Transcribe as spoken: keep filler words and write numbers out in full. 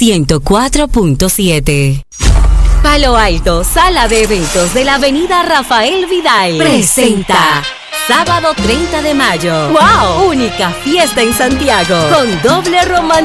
ciento cuatro punto siete. Palo Alto, sala de eventos de la avenida Rafael Vidal, presenta sábado treinta de mayo. ¡Wow! Única fiesta en Santiago, con doble romanticismo